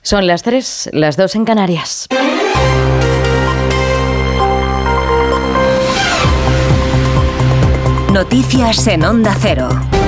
Son las 3, las 2 en Canarias. Noticias en Onda Cero.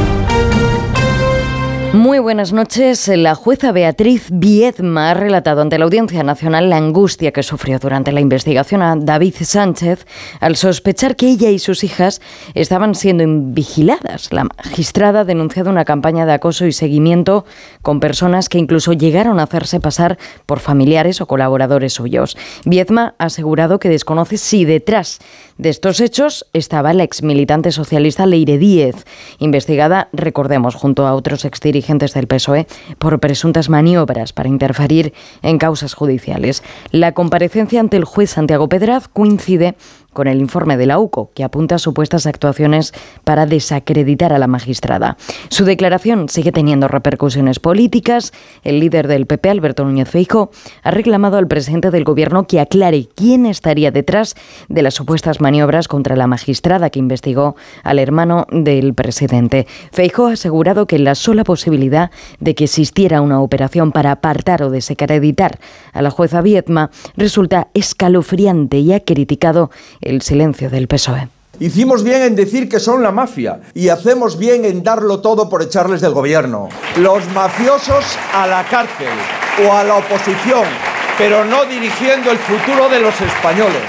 Muy buenas noches. La jueza Beatriz Viedma ha relatado ante la Audiencia Nacional la angustia que sufrió durante la investigación a David Sánchez al sospechar que ella y sus hijas estaban siendo vigiladas. La magistrada ha denunciado una campaña de acoso y seguimiento con personas que incluso llegaron a hacerse pasar por familiares o colaboradores suyos. Viedma ha asegurado que desconoce si detrás de estos hechos estaba la exmilitante socialista Leire Díez, investigada, recordemos, junto a otros exdirigentes del PSOE por presuntas maniobras para interferir en causas judiciales. La comparecencia ante el juez Santiago Pedraz coincide con el informe de la UCO, que apunta a supuestas actuaciones para desacreditar a la magistrada. Su declaración sigue teniendo repercusiones políticas. El líder del PP, Alberto Núñez Feijóo, ha reclamado al presidente del Gobierno que aclare quién estaría detrás de las supuestas maniobras contra la magistrada que investigó al hermano del presidente. Feijóo ha asegurado que la sola posibilidad de que existiera una operación para apartar o desacreditar a la jueza Viedma resulta escalofriante y ha criticado el silencio del PSOE. Hicimos bien en decir que son la mafia y hacemos bien en darlo todo por echarles del gobierno. Los mafiosos a la cárcel o a la oposición, pero no dirigiendo el futuro de los españoles.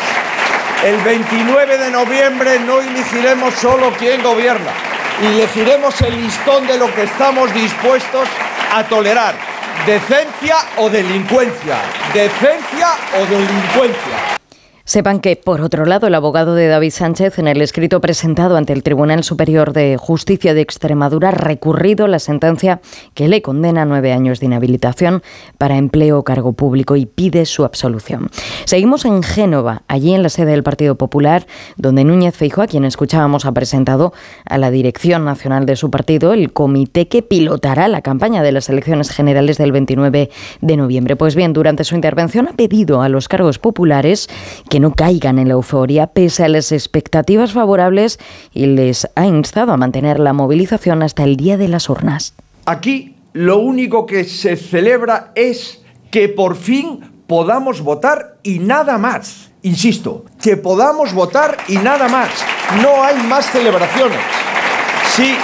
El 29 de noviembre no elegiremos solo quién gobierna, elegiremos el listón de lo que estamos dispuestos a tolerar. Decencia o delincuencia. Decencia o delincuencia. Sepan que, por otro lado, el abogado de David Sánchez, en el escrito presentado ante el Tribunal Superior de Justicia de Extremadura, ha recurrido la sentencia que le condena a 9 años de inhabilitación para empleo o cargo público y pide su absolución. Seguimos en Génova, allí en la sede del Partido Popular, donde Núñez Feijóo, a quien escuchábamos, ha presentado a la dirección nacional de su partido el comité que pilotará la campaña de las elecciones generales del 29 de noviembre. Pues bien, durante su intervención ha pedido a los cargos populares que no caigan en la euforia pese a las expectativas favorables y les ha instado a mantener la movilización hasta el día de las urnas. Aquí lo único que se celebra es que por fin podamos votar y nada más. Insisto, que podamos votar y nada más. No hay más celebraciones. Sí,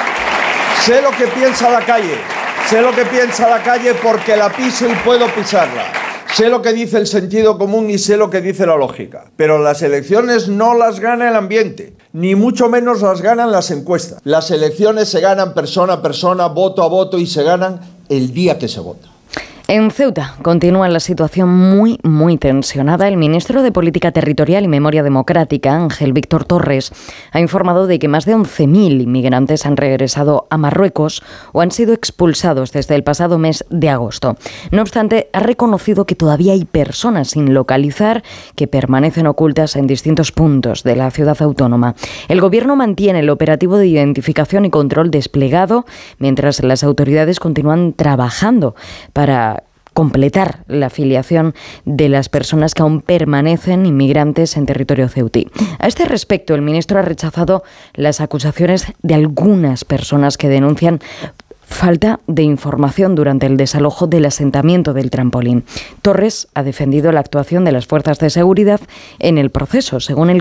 sé lo que piensa la calle. Sé lo que piensa la calle porque la piso y puedo pisarla. Sé lo que dice el sentido común y sé lo que dice la lógica. Pero las elecciones no las gana el ambiente, ni mucho menos las ganan las encuestas. Las elecciones se ganan persona a persona, voto a voto y se ganan el día que se vota. En Ceuta continúa la situación muy tensionada. El ministro de Política Territorial y Memoria Democrática, Ángel Víctor Torres, ha informado de que más de 11.000 inmigrantes han regresado a Marruecos o han sido expulsados desde el pasado mes de agosto. No obstante, ha reconocido que todavía hay personas sin localizar que permanecen ocultas en distintos puntos de la ciudad autónoma. El Gobierno mantiene el operativo de identificación y control desplegado, mientras las autoridades continúan trabajando para completar la afiliación de las personas que aún permanecen inmigrantes en territorio ceutí. A este respecto, el ministro ha rechazado las acusaciones de algunas personas que denuncian falta de información durante el desalojo del asentamiento del Trampolín. Torres ha defendido la actuación de las fuerzas de seguridad en el proceso. Según el